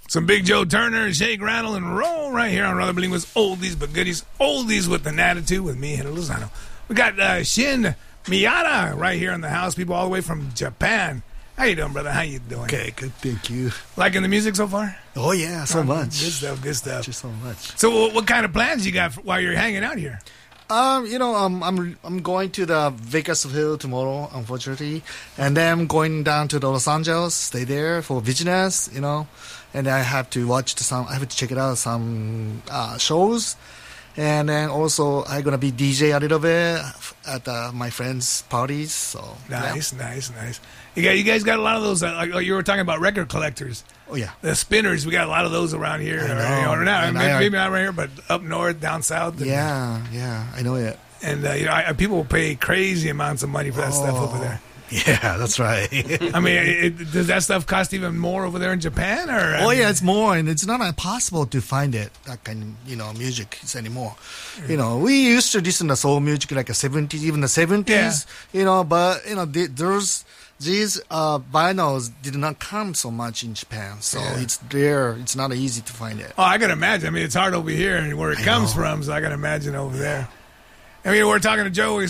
Some Big Joe Turner, shake, rattle, and roll right here on Rather Bilingual's Oldies But Goodies. Oldies with an attitude with me, Henry Lozano. We got Shin Miyata right here in the house. People all the way from Japan. How you doing, brother? How you doing? Okay, good. Thank you. Liking the music so far? Oh, yeah, so much. Good stuff, good stuff. Thank you so much. So what kind of plans you got while you're hanging out here? I'm going to the Vegas Hill tomorrow, unfortunately, and then I'm going down to the Los Angeles, stay there for business, and I have to I have to check it out some shows, and then also I'm gonna be DJ a little bit at my friends' parties. So nice. You guys got a lot of those. Like you were talking about record collectors. Oh yeah, the spinners. We got a lot of those around here. Maybe not right here, but up north, down south. Yeah, I know it. And people will pay crazy amounts of money for that stuff over there. Yeah, that's right. I mean, does that stuff cost even more over there in Japan? Or yeah, it's more, and it's not impossible to find that kind of music anymore. We used to listen to soul music like the 70s, even the 70s. Yeah. But these vinyls did not come so much in Japan, so it's there. It's not easy to find it. Oh, I can imagine. I mean, it's hard over here and where it comes from, so I can imagine over there. I mean, we're talking to Joe,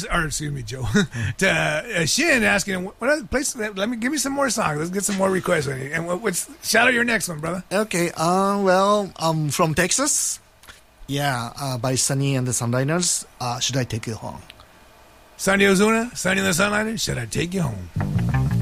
to Shin, asking him, what other place? Give me some more songs. Let's get some more requests. And shout out your next one, brother. Okay. I'm from Texas. Yeah, by Sunny and the Sunliners. Should I Take You Home? Sunny Ozuna, Sunny and the Sunliners. Should I Take You Home?